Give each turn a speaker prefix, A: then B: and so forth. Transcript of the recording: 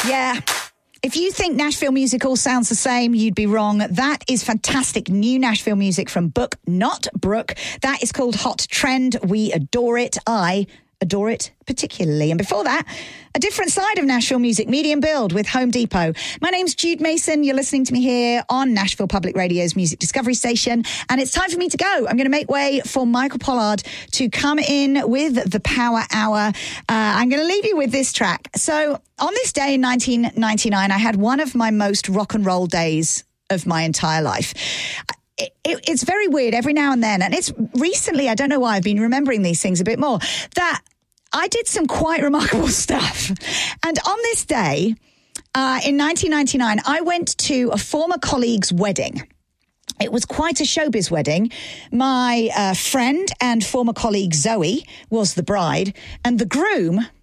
A: Yeah. If you think Nashville music all sounds the same, you'd be wrong. That is fantastic new Nashville music from Book Not Brooke. That is called Hot Trend. We adore it. I adore it particularly. And before that, a different side of Nashville music, Medium Build with Home Depot. My name's Jude Mason. You're listening to me here on Nashville Public Radio's Music Discovery Station. And it's time for me to go. I'm going to make way for Michael Pollard to come in with the Power Hour. I'm going to leave you with this track. So on this day in 1999, I had one of my most rock and roll days of my entire life. It's very weird every now and then. And it's recently, I don't know why I've been remembering these things a bit more, that I did some quite remarkable stuff. And on this day, in 1999, I went to a former colleague's wedding. It was quite a showbiz wedding. My friend and former colleague Zoe was the bride, and the groom